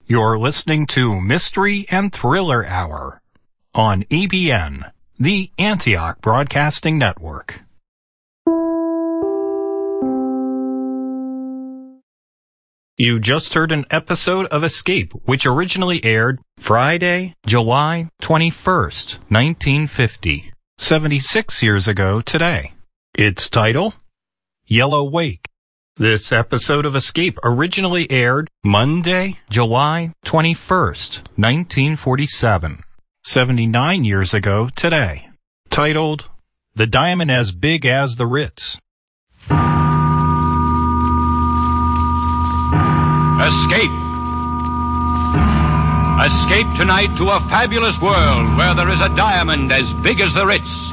You're listening to Mystery and Thriller Hour on ABN, the Antioch Broadcasting Network. You just heard an episode of Escape, which originally aired Friday, July 21st, 1950, 76 years ago today. Its title, Yellow Wake. This episode of Escape originally aired Monday, July 21st, 1947, 79 years ago today. Titled, The Diamond as Big as the Ritz. Escape. Escape tonight to a fabulous world where there is a diamond as big as the Ritz.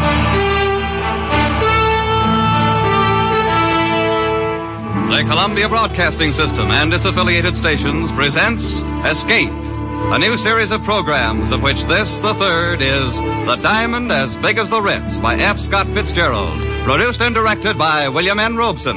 The Columbia Broadcasting System and its affiliated stations presents Escape, a new series of programs of which this, the third, is The Diamond as Big as the Ritz by F. Scott Fitzgerald, produced and directed by William N. Robeson.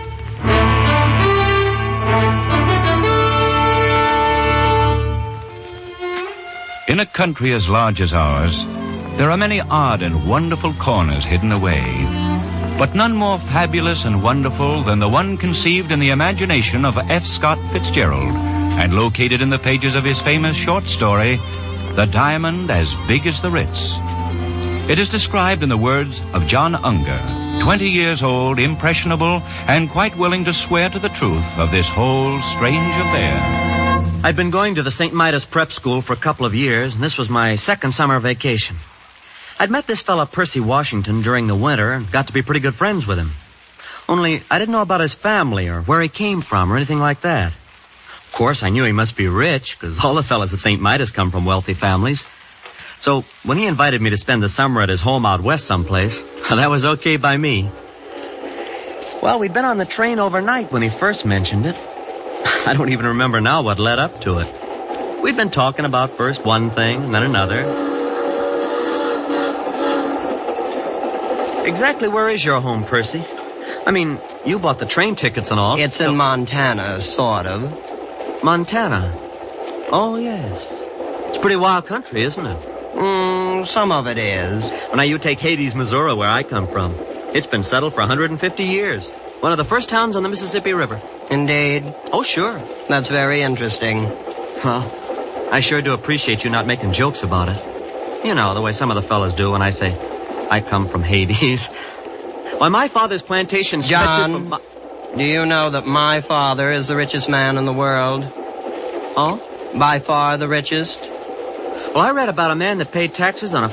In a country as large as ours, there are many odd and wonderful corners hidden away. But none more fabulous and wonderful than the one conceived in the imagination of F. Scott Fitzgerald and located in the pages of his famous short story, The Diamond as Big as the Ritz. It is described in the words of John Unger, 20 years old, impressionable, and quite willing to swear to the truth of this whole strange affair. I'd been going to the St. Midas Prep School for a couple of years, and this was my second summer vacation. I'd met this fella Percy Washington during the winter and got to be pretty good friends with him. Only I didn't know about his family or where he came from or anything like that. Of course, I knew he must be rich, because all the fellas at St. Midas come from wealthy families. So when he invited me to spend the summer at his home out west someplace, that was okay by me. Well, we'd been on the train overnight when he first mentioned it. I don't even remember now what led up to it. We'd been talking about first one thing and then another. Exactly where is your home, Percy? I mean, you bought the train tickets and all. It's in Montana, sort of. Montana? Oh, yes. It's pretty wild country, isn't it? Some of it is. Well, now you take Hades, Missouri, where I come from. It's been settled for 150 years. One of the first towns on the Mississippi River. Indeed. Oh, sure. That's very interesting. Well, I sure do appreciate you not making jokes about it. You know, the way some of the fellas do when I say, I come from Hades. Why, my father's plantation stretches from... John, do you know that my father is the richest man in the world? Oh? By far the richest. Well, I read about a man that paid taxes on a